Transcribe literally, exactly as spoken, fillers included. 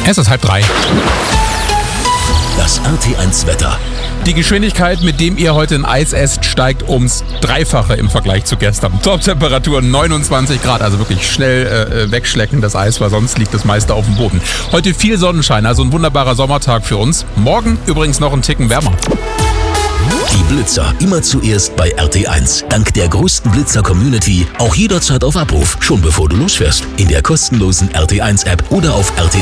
Es ist halb drei. Das R T eins Wetter. Die Geschwindigkeit, mit dem ihr heute ein Eis esst, steigt ums Dreifache im Vergleich zu gestern. Top-Temperatur neunundzwanzig Grad, also wirklich schnell äh, wegschlecken das Eis, weil sonst liegt das meiste auf dem Boden. Heute viel Sonnenschein, also ein wunderbarer Sommertag für uns. Morgen übrigens noch einen Ticken wärmer. Die Blitzer immer zuerst bei R T eins. Dank der größten Blitzer-Community auch jederzeit auf Abruf, schon bevor du losfährst. In der kostenlosen R T eins App oder auf R T